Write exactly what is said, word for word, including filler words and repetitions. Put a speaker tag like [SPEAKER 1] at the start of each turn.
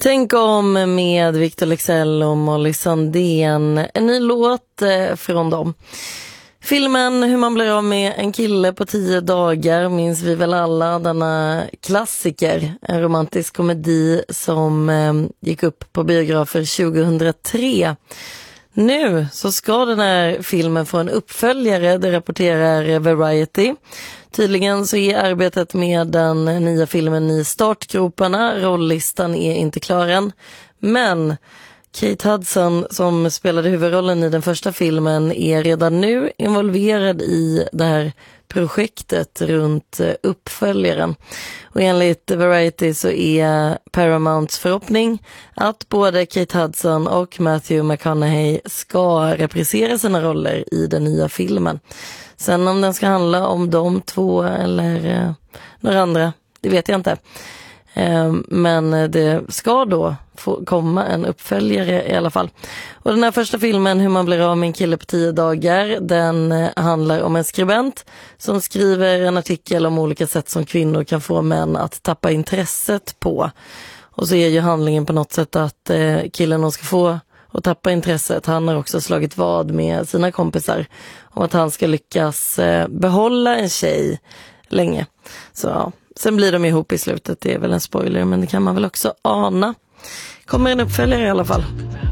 [SPEAKER 1] Tänk om med Victor Leksell och Molly Sandén. En ny låt eh, från dem. Filmen Hur man blir av med en kille på tio dagar minns vi väl alla, denna klassiker. En romantisk komedi som eh, gick upp på biografer tjugohundratre. Nu så ska den här filmen få en uppföljare, det rapporterar Variety. Tydligen så är arbetet med den nya filmen i startgroparna, rolllistan är inte klar än. Men Kate Hudson som spelade huvudrollen i den första filmen är redan nu involverad i det här projektet runt uppföljaren. Och enligt Variety så är Paramounts förhoppning att både Kate Hudson och Matthew McConaughey ska reprisera sina roller i den nya filmen. Sen om den ska handla om de två eller eh, några andra, det vet jag inte. Eh, men det ska då få komma en uppföljare i alla fall. Och den här första filmen, Hur man blir av med en kille på tio dagar, den eh, handlar om en skribent som skriver en artikel om olika sätt som kvinnor kan få män att tappa intresset på. Och så är ju handlingen på något sätt att eh, killen hon ska få och tappa intresset, han har också slagit vad med sina kompisar om att han ska lyckas eh, behålla en tjej länge. Så ja, sen blir de ihop i slutet, det är väl en spoiler men det kan man väl också ana. Kommer en uppföljare i alla fall.